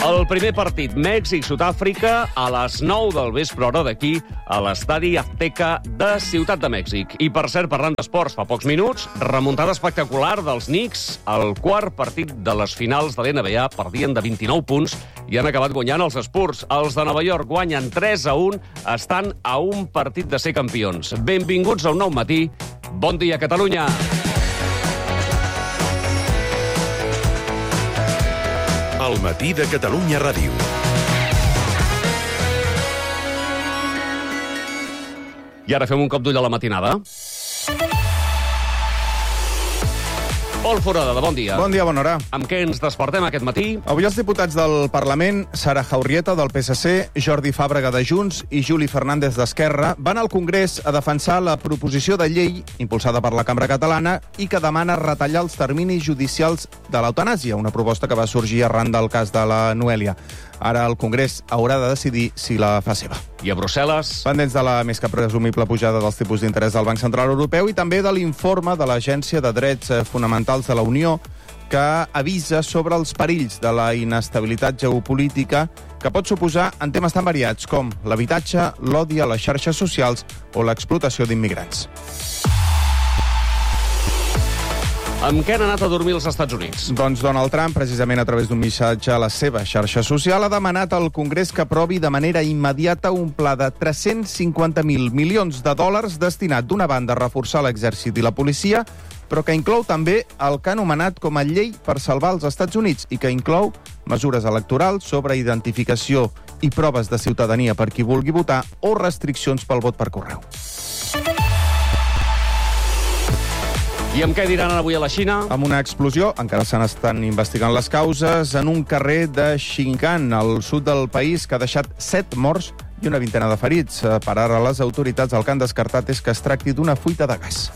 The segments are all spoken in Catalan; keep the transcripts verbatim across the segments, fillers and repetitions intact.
El primer partit, Mèxic-Sud-àfrica, a les nou del vespre, hora d'aquí, a l'estadi Azteca de Ciutat de Mèxic. I, per cert, parlant d'esports, fa pocs minuts, remuntada espectacular dels Knicks, el quart partit de les finals de l'N B A, perdien de vint-i-nou punts i han acabat guanyant els Spurs. Els de Nova York guanyen tres a un, estan a un partit de ser campions. Benvinguts a un nou matí. Bon dia, Catalunya! El matí de Catalunya Ràdio. I ara fem un cop d'ull a la matinada. Pol Forada, de bon dia. Bon dia, bona hora. Amb què ens despertem aquest matí? Avui els diputats del Parlament, Sara Jaurrieta, del P S C, Jordi Fàbrega, de Junts, i Juli Fernández, d'Esquerra, van al Congrés a defensar la proposició de llei impulsada per la Cambra Catalana i que demana retallar els terminis judicials de l'eutanàsia, una proposta que va sorgir arran del cas de la Noèlia. Ara el Congrés haurà de decidir si la fa seva. I a Brussel·les? Pendents de la més que presumible pujada dels tipus d'interès del Banc Central Europeu i també de l'informe de l'Agència de Drets Fonamentals de la Unió que avisa sobre els perills de la inestabilitat geopolítica que pot suposar en temes tan variats com l'habitatge, l'odi a les xarxes socials o l'explotació d'immigrants. Amb què han anat a dormir els Estats Units? Doncs Donald Trump, precisament a través d'un missatge a la seva xarxa social, ha demanat al Congrés que aprovi de manera immediata un pla de tres-cents cinquanta mil milions de dòlars destinat, d'una banda, a reforçar l'exèrcit i la policia, però que inclou també el que ha anomenat com a llei per salvar els Estats Units i que inclou mesures electorals sobre identificació i proves de ciutadania per qui vulgui votar o restriccions pel vot per correu. I amb què diran avui a la Xina? Amb una explosió, encara se n'estan investigant les causes, en un carrer de Xinjiang, al sud del país, que ha deixat set morts i una vintena de ferits. Per ara, les autoritats el que han descartat és que es tracti d'una fuita de gas.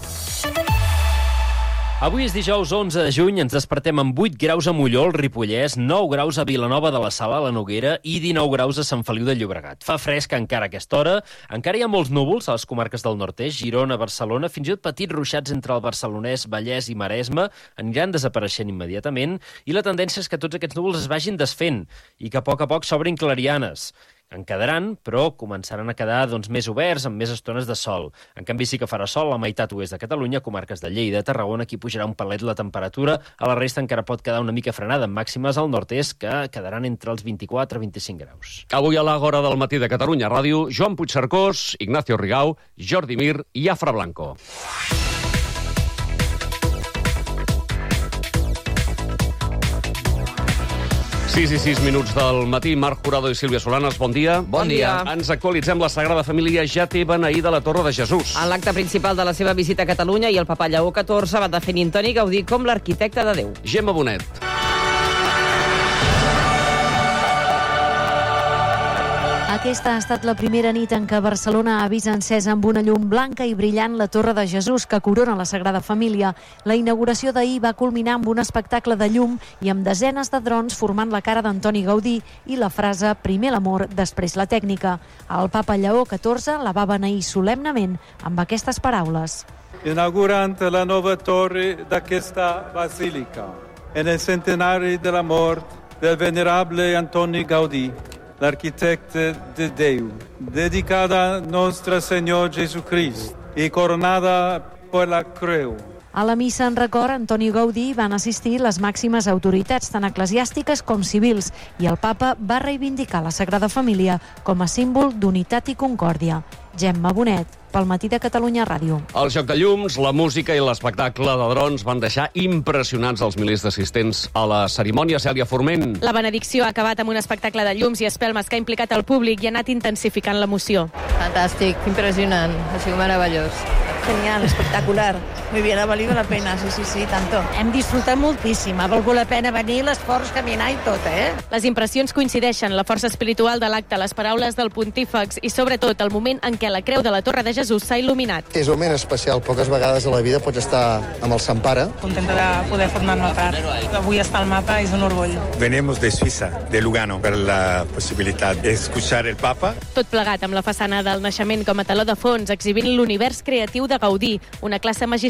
Avui és dijous onze de juny, ens despertem amb vuit graus a Molló, al Ripollès, nou graus a Vilanova de la Sala, a la Noguera, i dinou graus a Sant Feliu de Llobregat. Fa fresc encara a aquesta hora, encara hi ha molts núvols a les comarques del nord-est, Girona, Barcelona, fins i tot petits ruixats entre el barcelonès, Vallès i Maresme, aniran desapareixent immediatament, i la tendència és que tots aquests núvols es vagin desfent i que a poc a poc s'obrin clarianes. En quedaran, però començaran a quedar doncs, més oberts, amb més estones de sol. En canvi, sí que farà sol a la meitat oest de Catalunya, comarques de Lleida i Tarragona, aquí pujarà un palet la temperatura. A la resta encara pot quedar una mica frenada, amb màximes al nord-est, que quedaran entre els vint-i-quatre i vint-i-cinc graus. Avui a l'Àgora del matí de Catalunya Ràdio, Joan Puigcercós, Ignacio Rigau, Jordi Mir i Afra Blanco. sis i sis minuts del matí. Marc Jurado i Sílvia Solanes, bon dia. Bon dia. Ens actualitzem. La Sagrada Família ja té beneïda la Torre de Jesús. En l'acte principal de la seva visita a Catalunya i el papa Lleó catorze va definir Antoni Gaudí com l'arquitecte de Déu. Gemma Bonet. Aquesta ha estat la primera nit en què Barcelona ha vist encesa amb una llum blanca i brillant la Torre de Jesús que corona la Sagrada Família. La inauguració d'ahir va culminar amb un espectacle de llum i amb desenes de drons formant la cara d'Antoni Gaudí i la frase «Primer l'amor, després la tècnica». El papa Lleó catorze la va beneir solemnement amb aquestes paraules. Inaugurant la nova torre d'aquesta basílica, en el centenari de la mort del venerable Antoni Gaudí, l'arquitecte de Déu, dedicada a Nostre Senyor Jesucrist i coronada per la creu. A la missa en record, Antoni Gaudí van assistir les màximes autoritats, tant eclesiàstiques com civils, i el papa va reivindicar la Sagrada Família com a símbol d'unitat i concòrdia. Gemma Bonet, pel matí de Catalunya Ràdio. El joc de llums, la música i l'espectacle de drons van deixar impressionants els milers d'assistents a la cerimònia. Cèlia Forment. La benedicció ha acabat amb un espectacle de llums i espelmes que ha implicat el públic i ha anat intensificant l'emoció. Fantàstic, impressionant, ha sigut meravellós. Genial, espectacular. Muy bien, ha valido la pena, sí, sí, sí, tanto. Hem disfrutat moltíssim, ha valgut la pena venir, l'esforç, caminar i tot, eh? Les impressions coincideixen, la força espiritual de l'acte, les paraules del pontífex i, sobretot, el moment en què la creu de la Torre de Jesús s'ha il·luminat. És un moment especial, poques vegades a la vida pots estar amb el Sant Pare. Contenta de poder formar-me part. Avui estar al mapa és un orgull. Venimos de Suïssa, de Lugano, per la possibilitat d'escuchar el Papa. Tot plegat amb la façana del naixement com a teló de fons, exhibint l'univers creatiu de Gaudí, una classe magistral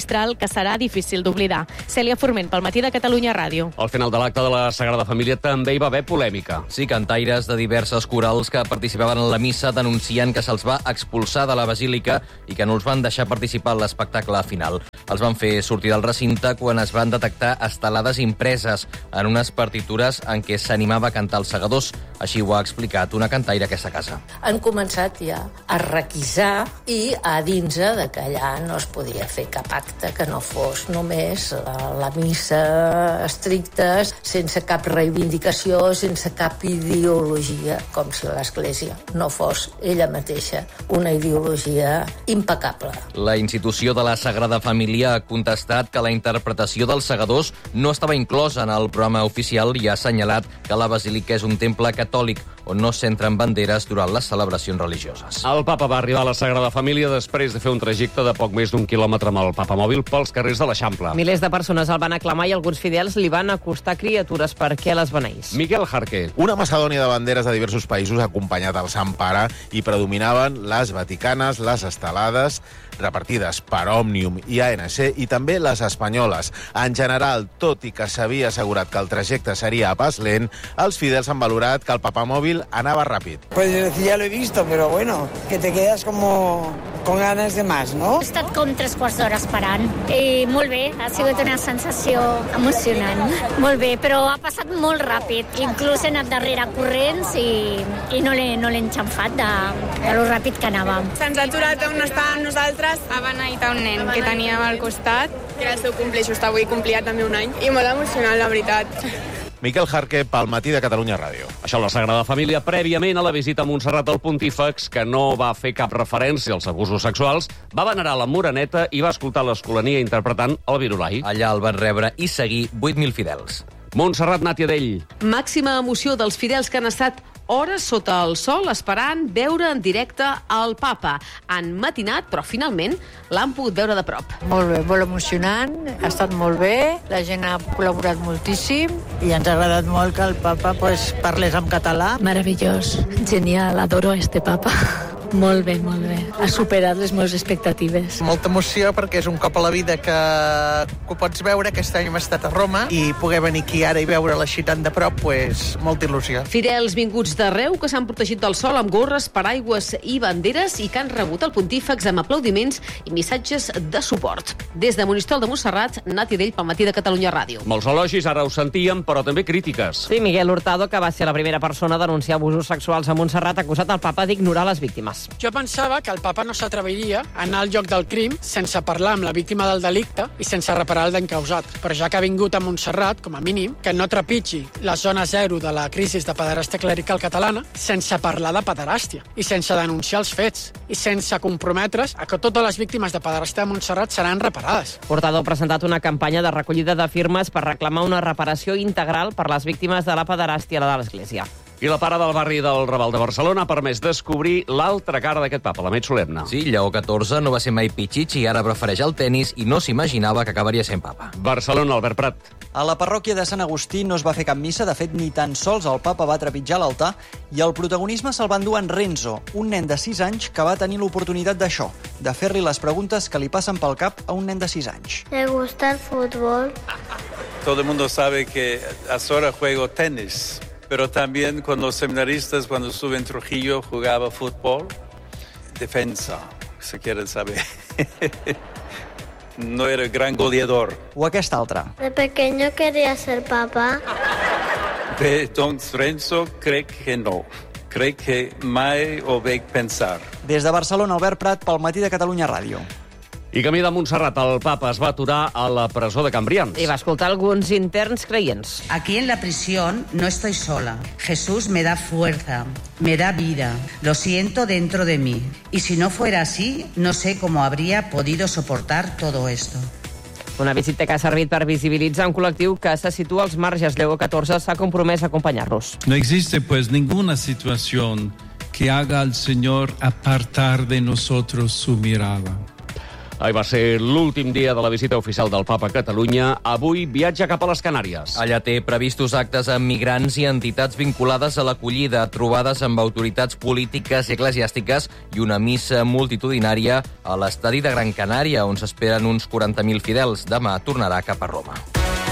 magistral que serà difícil d'oblidar. Cèlia Forment, pel Matí de Catalunya Ràdio. Al final de l'acte de la Sagrada Família també hi va haver polèmica. Sí, cantaires de diverses corals que participaven en la missa denuncien que se'ls va expulsar de la basílica i que no els van deixar participar en l'espectacle final. Els van fer sortir del recinte quan es van detectar estelades impreses en unes partitures en què s'animava a cantar els segadors. Així ho ha explicat una cantaire a aquesta casa. Han començat ja a requisar i a dins de que allà no es podia fer cap acte que no fos només la, la missa estricta, sense cap reivindicació, sense cap ideologia, com si l'Església no fos ella mateixa una ideologia impecable. La institució de la Sagrada Família ha contestat que la interpretació dels segadors no estava inclosa en el programa oficial i ha assenyalat que la basílica és un temple catòlic on no s'entren banderes durant les celebracions religioses. El papa va arribar a la Sagrada Família després de fer un trajecte de poc més d'un quilòmetre amb el papamòbil pels carrers de l'Eixample. Milers de persones el van aclamar i alguns fidels li van acostar criatures perquè les beneís. Miquel Jarque. Una macedònia de banderes de diversos països ha acompanyat el Sant Pare i predominaven les vaticanes, les estelades, repartides per Òmnium i A N C, i també les espanyoles. En general, tot i que s'havia assegurat que el trajecte seria a pas lent, els fidels han valorat que el papamòbil anava ràpid. Pues ya lo he visto, pero bueno, que te quedas como con ganas de más, ¿no? He estat com tres quarts d'hora esperant i molt bé, ha sigut una sensació emocionant. Molt bé, però ha passat molt ràpid. Inclús he anat darrere corrents i, i no l'he no l'he enxamfat de, de lo ràpid que anàvem. Se'ns ha aturat on estàvem nosaltres, ha beneït un nen que teníem al costat, que era el seu cumple, just avui complia també un any, i molt emocionant, la veritat. Miquel Jarque, pel Matí de Catalunya Ràdio. Això la Sagrada Família, prèviament a la visita a Montserrat al Pontífex, que no va fer cap referència als abusos sexuals, va venerar la Moreneta i va escoltar l'Escolania interpretant el Virolai. Allà el van rebre i seguir vuit mil fidels. Montserrat Nàtia-Dell. Màxima emoció dels fidels que han estat hores sota el sol esperant veure en directe el papa. Han matinat, però finalment l'han pogut veure de prop. Molt bé, molt emocionant, ha estat molt bé, la gent ha col·laborat moltíssim i ens ha agradat molt que el papa pues, parlés en català. Meravellós, genial, adoro este papa. Molt bé, molt bé. Ha superat les meves expectatives. Molta emoció perquè és un cop a la vida que, que ho pots veure. Aquest any hem estat a Roma i poder venir aquí ara i veure-la així tan de prop, pues, molta il·lusió. Fidels vinguts d'arreu que s'han protegit del sol amb gorres, paraigües i banderes i que han rebut el Pontífex amb aplaudiments i missatges de suport. Des de Monistrol de Montserrat, Nati Dell pel Matí de Catalunya Ràdio. Molts elogis, ara ho sentíem, però també crítiques. Sí, Miguel Hurtado, que va ser la primera persona a denunciar abusos sexuals a Montserrat, ha acusat el papa d'ignorar les víctimes. Jo pensava que el papa no s'atreviria a anar al lloc del crim sense parlar amb la víctima del delicte i sense reparar el dany causat. Però ja que ha vingut a Montserrat, com a mínim, que no trepitgi la zona zero de la crisi de pederàstia clerical catalana sense parlar de pederàstia i sense denunciar els fets i sense comprometre's a que totes les víctimes de pederàstia de Montserrat seran reparades. Hurtado ha presentat una campanya de recollida de firmes per reclamar una reparació integral per les víctimes de la pederàstia de l'Església. I la para del barri del Raval de Barcelona ha permès descobrir l'altra cara d'aquest papa, la Met Solemne. Sí, Lleó catorze no va ser mai pitxitx i ara prefereix el tennis i no s'imaginava que acabaria sent papa. Barcelona, Albert Prat. A la parròquia de Sant Agustí no es va fer cap missa, de fet ni tan sols el papa va trepitjar l'altar i el protagonisme se'l va endur en Renzo, un nen de sis anys que va tenir l'oportunitat d'això, de fer-li les preguntes que li passen pel cap a un nen de sis anys. ¿Le gusta el fútbol? Todo el mundo sabe que ahora juego tenis. Pero también con los seminaristas, cuando estuve en Trujillo, jugaba fútbol, defensa, si quieren saber. No era gran goleador. O aquesta altra. De pequeño quería ser papá. De Don Renzo, crec que no. Crec que mai ho veig pensar. Des de Barcelona, Albert Prat, pel Matí de Catalunya Ràdio. I camí de Montserrat, el papa es va aturar a la presó de Cambrians. I va escoltar alguns interns creients. Aquí en la prisión no estoy sola. Jesús me da fuerza, me da vida. Lo siento dentro de mí. Y si no fuera así, no sé cómo habría podido soportar todo esto. Una visita que ha servit per visibilitzar un col·lectiu que se situa als marges. Lleó catorze s'ha compromès a acompanyar-los. No existe pues ninguna situación que haga al Señor apartar de nosotros su mirada. Ahir va ser l'últim dia de la visita oficial del Papa a Catalunya. Avui viatja cap a les Canàries. Allà té previstos actes amb migrants i entitats vinculades a l'acollida, trobades amb autoritats polítiques i eclesiàstiques i una missa multitudinària a l'estadi de Gran Canària, on s'esperen uns quaranta mil fidels. Demà tornarà cap a Roma.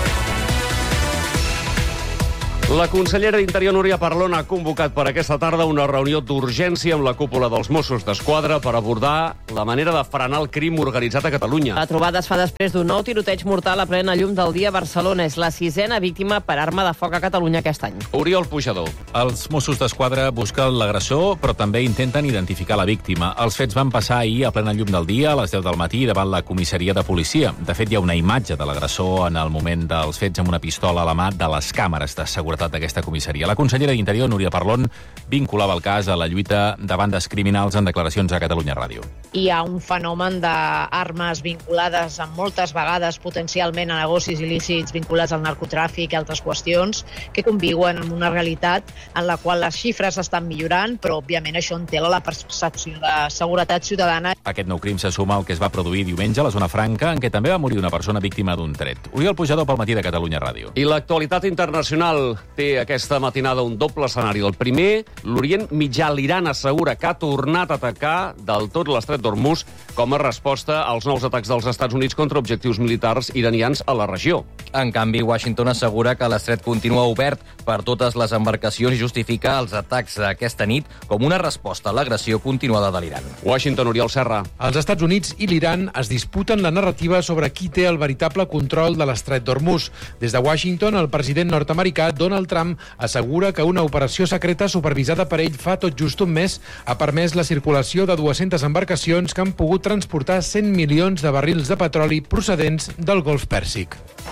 La consellera d'Interior, Núria Parlon, ha convocat per aquesta tarda una reunió d'urgència amb la cúpula dels Mossos d'Esquadra per abordar la manera de frenar el crim organitzat a Catalunya. La trobada es fa després d'un nou tiroteig mortal a plena llum del dia a Barcelona. És la sisena víctima per arma de foc a Catalunya aquest any. Oriol Pujador. Els Mossos d'Esquadra busquen l'agressor, però també intenten identificar la víctima. Els fets van passar ahir a plena llum del dia, a les deu del matí, davant la comissaria de policia. De fet, hi ha una imatge de l'agressor en el moment dels fets amb una pistola a la mà de les càmeres de seguretat d'aquesta comissaria. La consellera d'Interior, Núria Parlon, vinculava el cas a la lluita de bandes criminals en declaracions a Catalunya Ràdio. Hi ha un fenomen d'armes vinculades amb moltes vegades potencialment a negocis il·lícits vinculats al narcotràfic i altres qüestions que conviuen amb una realitat en la qual les xifres estan millorant, però òbviament això entela la percepció de seguretat ciutadana. Aquest nou crim se suma al que es va produir diumenge a la zona franca, en què també va morir una persona víctima d'un tret. Oriol Pujador pel matí de Catalunya Ràdio. I l'actualitat internacional té aquesta matinada un doble escenari. El primer, l'Orient Mitjà, l'Iran assegura que ha tornat a atacar del tot l'estret d'Hormuz com a resposta als nous atacs dels Estats Units contra objectius militars iranians a la regió. En canvi, Washington assegura que l'estret continua obert per totes les embarcacions i justifica els atacs d'aquesta nit com una resposta a l'agressió continuada de l'Iran. Washington, Oriol Serra. Els Estats Units i l'Iran es disputen la narrativa sobre qui té el veritable control de l'estret d'Hormuz. Des de Washington, el president nord-americà Donald Trump assegura que una operació secreta supervisada per ell fa tot just un mes ha permès la circulació de dues-centes embarcacions que han pogut transportar cent milions de barrils de petroli procedents del Golf Pèrsic.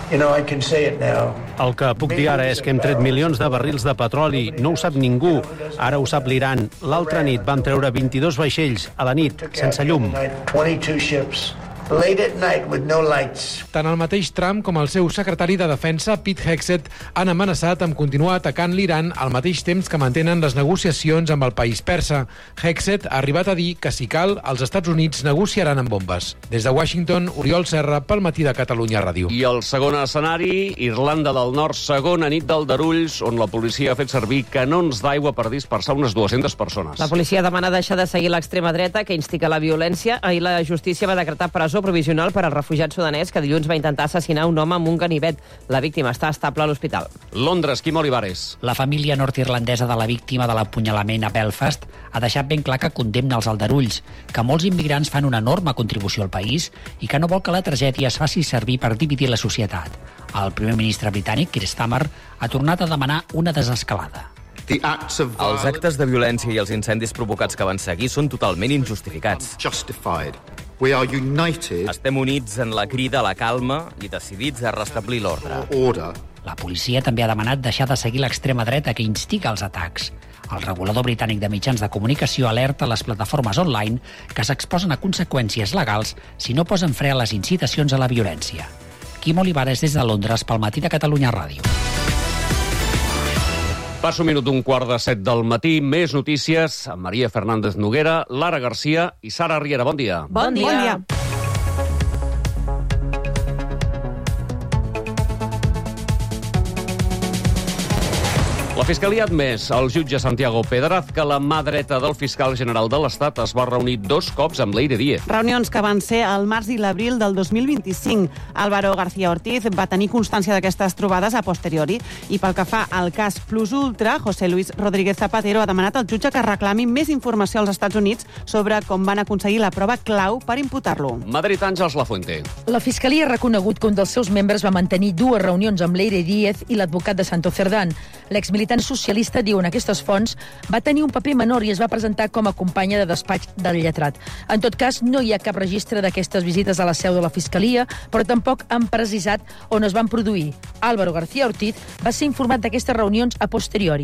El que puc dir ara és que hem tret milions de barrils de petroli. No ho sap ningú. Ara ho sap l'Iran. L'altra nit vam treure vint-i-dos vaixells a la nit, sense llum. Tant el mateix Trump com el seu secretari de Defensa, Pete Hegseth, han amenaçat amb continuar atacant l'Iran al mateix temps que mantenen les negociacions amb el país persa. Hegseth ha arribat a dir que, si cal, els Estats Units negociaran amb bombes. Des de Washington, Oriol Serra, pel matí de Catalunya Ràdio. I el segon escenari, Irlanda del Nord, segona nit d'Aldarulls, on la policia ha fet servir canons d'aigua per dispersar unes dues-centes persones. La policia demana deixar de seguir l'extrema dreta que instiga la violència. Ahir la justícia va decretar presó provisional per al refugiat sudanès que dilluns va intentar assassinar un home amb un ganivet. La víctima està estable a l'hospital. Londres, Quim Olivares. La família nord-irlandesa de la víctima de l'apunyalament a Belfast ha deixat ben clar que condemna els aldarulls, que molts immigrants fan una enorme contribució al país i que no vol que la tragèdia es faci servir per dividir la societat. El primer ministre britànic, Keir Starmer, ha tornat a demanar una desescalada. Els actes de violència i els incendis provocats que van seguir són totalment injustificats. Estem units en la crida a la calma i decidits a restablir l'ordre. La policia també ha demanat deixar de seguir l'extrema dreta que instiga els atacs. El regulador britànic de mitjans de comunicació alerta les plataformes online que s'exposen a conseqüències legals si no posen fre a les incitacions a la violència. Quim Olivares, des de Londres, pel matí de Catalunya Ràdio. Passa un minut d'un quart de set del matí. Més notícies amb Maria Fernández Noguera, Lara Garcia i Sara Riera. Bon dia. Bon dia. Bon dia. La Fiscalia ha admès al jutge Santiago Pedraz que la mà dreta del fiscal general de l'Estat es va reunir dos cops amb Leire Díez. Reunions que van ser al març i l'abril del dos mil vint-i-cinc. Álvaro García Ortiz va tenir constància d'aquestes trobades a posteriori i pel que fa al cas Plus Ultra, José Luis Rodríguez Zapatero ha demanat al jutge que reclami més informació als Estats Units sobre com van aconseguir la prova clau per imputar-lo. Madrid, Àngels Lafuente. La Fiscalia ha reconegut que un dels seus membres va mantenir dues reunions amb Leire Díez i l'advocat de Santo Cerdán. L'exmilitar socialista, diuen aquestes fonts, va tenir un paper menor i es va presentar com a companya de despatx del lletrat. En tot cas, no hi ha cap registre d'aquestes visites a la seu de la Fiscalia, però tampoc han precisat on es van produir. Álvaro García Ortiz va ser informat d'aquestes reunions a posteriori.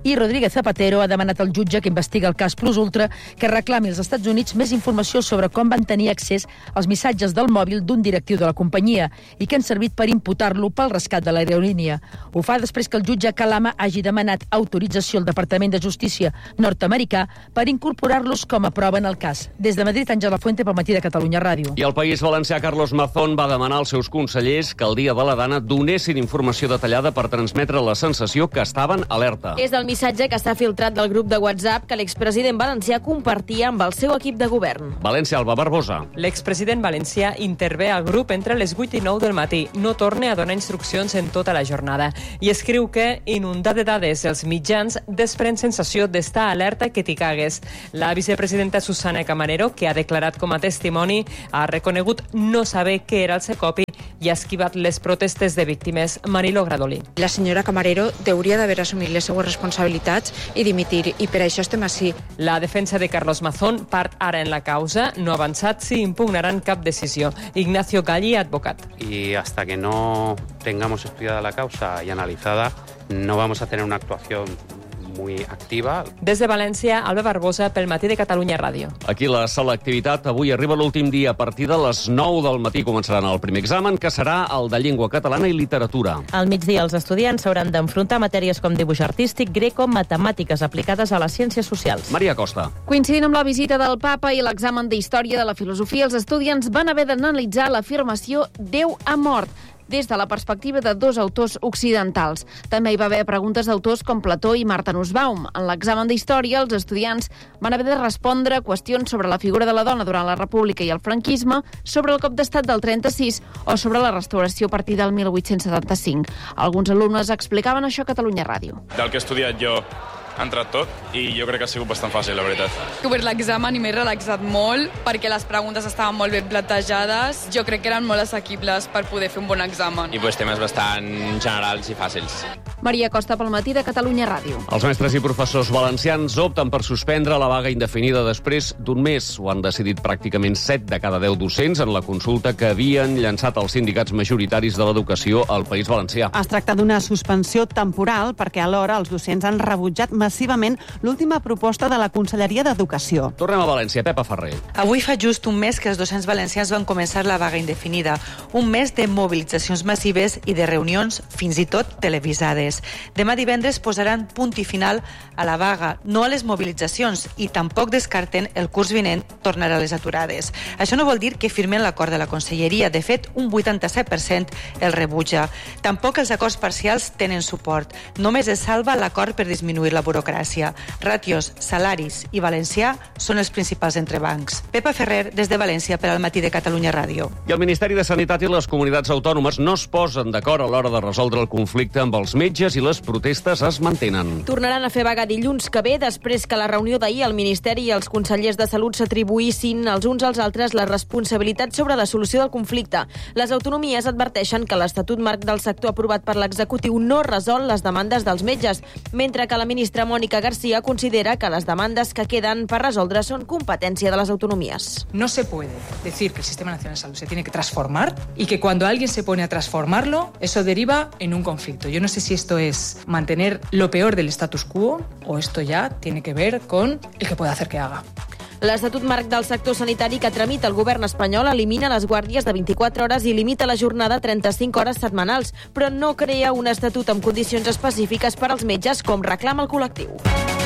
I Rodríguez Zapatero ha demanat al jutge que investiga el cas Plus Ultra que reclami als Estats Units més informació sobre com van tenir accés als missatges del mòbil d'un directiu de la companyia i que han servit per imputar-lo pel rescat de l'aerolínia. Ho fa després que el jutge Kalama hagi demanat autorització al Departament de Justícia nord-americà per incorporar-los com a prova en el cas. Des de Madrid, Àngela Fuente, pel Matí de Catalunya Ràdio. I el País Valencià, Carlos Mazón, va demanar als seus consellers que el dia de la Dana donessin informació detallada per transmetre la sensació que estaven alerta. És el missatge que s'ha filtrat del grup de WhatsApp que l'expresident valencià compartia amb el seu equip de govern. València, Alba Barbosa. L'expresident valencià intervé al grup entre les vuit i nou del matí. No torna a donar instruccions en tota la jornada. I escriu que, inundat de dades els mitjans, desprèn sensació d'estar alerta que t'hi cagues. La vicepresidenta Susana Camarero, que ha declarat com a testimoni, ha reconegut no saber què era el Secopi i ha esquivat les protestes de víctimes. Marilo Gradolí. La senyora Camarero hauria d'haver assumit les seues responsabilitats i dimitir, i per això estem així. La defensa de Carlos Mazón part ara en la causa, no ha avançat si impugnaran cap decisió. Ignacio Galli, advocat. Y hasta que no tengamos estudiada la causa y analizada, no vamos a tener una actuación muy activa. Des de València, Alba Barbosa, pel Matí de Catalunya Ràdio. Aquí la selectivitat. Avui arriba l'últim dia. A partir de les nou del matí començaran el primer examen, que serà el de llengua catalana i literatura. Al migdia, els estudiants s'hauran d'enfrontar matèries com dibuix artístic, grec o matemàtiques aplicades a les ciències socials. Maria Costa. Coincidint amb la visita del papa i l'examen d'història de la filosofia, els estudiants van haver d'analitzar l'afirmació «Déu ha mort», des de la perspectiva de dos autors occidentals. També hi va haver preguntes d'autors com Plató i Martha Nussbaum. En l'examen d'història, els estudiants van haver de respondre qüestions sobre la figura de la dona durant la República i el franquisme, sobre el cop d'estat del trenta-sis o sobre la restauració a partir del mil vuit-cents setanta-cinc. Alguns alumnes explicaven això a Catalunya Ràdio. Del que he estudiat jo ha entrat tot i jo crec que ha sigut bastant fàcil, la veritat. He obert l'examen i m'he relaxat molt perquè les preguntes estaven molt ben plantejades. Jo crec que eren molt assequibles per poder fer un bon examen. I pues, temes bastant generals i fàcils. Maria Costa, pel Matí de Catalunya Ràdio. Els mestres i professors valencians opten per suspendre la vaga indefinida després d'un mes. Ho han decidit pràcticament set de cada deu docents en la consulta que havien llançat els sindicats majoritaris de l'educació al País Valencià. Es tracta d'una suspensió temporal perquè alhora els docents han rebutjat massivament l'última proposta de la Conselleria d'Educació. Tornem a València. Pepa Ferrer. Avui fa just un mes que els docents valencians van començar la vaga indefinida. Un mes de mobilitzacions massives i de reunions, fins i tot televisades. Demà divendres posaran punt i final a la vaga, no a les mobilitzacions, i tampoc descarten el curs vinent tornar a les aturades. Això no vol dir que firmen l'acord de la Conselleria. De fet, un vuitanta-set per cent el rebutja. Tampoc els acords parcials tenen suport. Només es salva l'acord per disminuir la burocràcia. Ràtios, salaris i valencià són els principals entrebancs. Pepa Ferrer, des de València, per al Matí de Catalunya Ràdio. I el Ministeri de Sanitat i les comunitats autònomes no es posen d'acord a l'hora de resoldre el conflicte amb els metges i les protestes es mantenen. Tornaran a fer vaga dilluns que ve, després que la reunió d'ahir el Ministeri i els consellers de Salut s'atribuïssin els uns als altres la responsabilitat sobre la solució del conflicte. Les autonomies adverteixen que l'Estatut Marc del Sector aprovat per l'executiu no resol les demandes dels metges, mentre que la ministra Mónica García considera que les demandes que queden per resoldre són competència de les autonomies. No se puede decir que el Sistema Nacional de Salud se tiene que transformar y que cuando alguien se pone a transformarlo, eso deriva en un conflicto. Yo no sé si esto es mantener lo peor del status quo o esto ya tiene que ver con el que puede hacer que haga. L'Estatut Marc del Sector Sanitari que tramita el govern espanyol elimina les guàrdies de vint-i-quatre hores i limita la jornada a trenta-cinc hores setmanals, però no crea un estatut amb condicions específiques per als metges, com reclama el col·lectiu.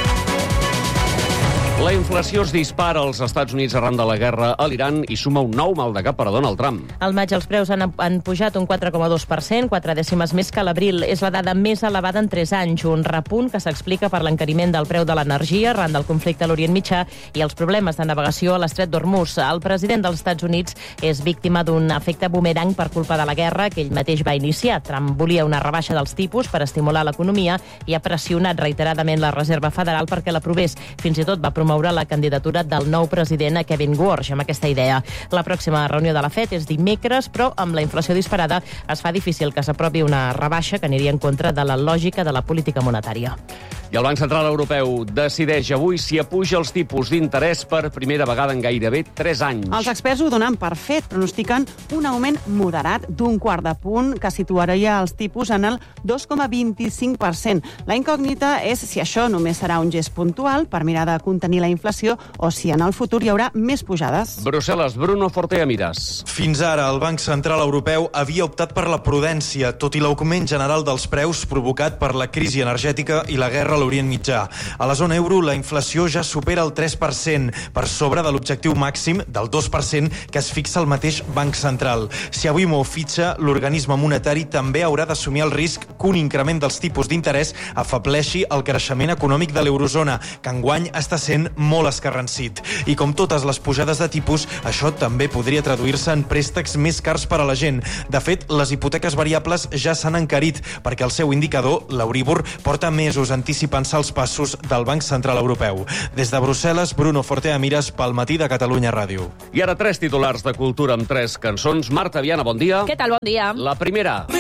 La inflació es dispara als Estats Units arran de la guerra a l'Iran i suma un nou mal de cap per a Donald Trump. Al maig els preus han, han pujat un quatre coma dos per cent, quatre dècimes més que l'abril. És la dada més elevada en tres anys, un repunt que s'explica per l'encariment del preu de l'energia arran del conflicte a l'Orient Mitjà i els problemes de navegació a l'estret d'Hormuz. El president dels Estats Units és víctima d'un efecte bumerang per culpa de la guerra que ell mateix va iniciar. Trump volia una rebaixa dels tipus per estimular l'economia i ha pressionat reiteradament la Reserva Federal perquè l'aprovés. Fins i tot va promoure la candidatura del nou president, Kevin Warsh, amb aquesta idea. La pròxima reunió de la Fed és dimecres, però amb la inflació disparada es fa difícil que s'aprovi una rebaixa que aniria en contra de la lògica de la política monetària. I el Banc Central Europeu decideix avui si apuja els tipus d'interès per primera vegada en gairebé tres anys. Els experts ho donen per fet, pronostiquen un augment moderat d'un quart de punt que situaria els tipus en el dos coma vint-i-cinc per cent. La incògnita és si això només serà un gest puntual per mirar de contenir la inflació o si en el futur hi haurà més pujades. Brussel·les, Bruno Fortea Miras. Fins ara, el Banc Central Europeu havia optat per la prudència, tot i l'augment general dels preus provocat per la crisi energètica i la guerra a l'Orient Mitjà. A la zona euro, la inflació ja supera el tres per cent, per sobre de l'objectiu màxim del dos per cent que es fixa el mateix Banc Central. Si avui m'ho fitxa, l'organisme monetari també haurà d'assumir el risc que un increment dels tipus d'interès afableixi el creixement econòmic de l'eurozona, que enguany està sent molt escarransit. I com totes les pujades de tipus, això també podria traduir-se en préstecs més cars per a la gent. De fet, les hipoteques variables ja s'han encarit, perquè el seu indicador, l'Euríbor, porta mesos anticipant-se els passos del Banc Central Europeu. Des de Brussel·les, Bruno Fortea Miras, pel Matí de Catalunya Ràdio. I ara tres titulars de cultura amb tres cançons. Marta Viana, bon dia. Què tal, bon dia? La primera.